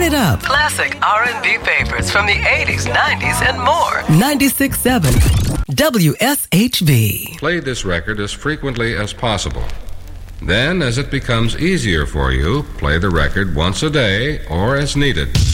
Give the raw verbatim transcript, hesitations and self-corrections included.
it up. Classic R and B favorites from the eighties, nineties, and more. ninety-six point seven W S H V. Play this record as frequently as possible. Then, as it becomes easier for you, play the record once a day or as needed.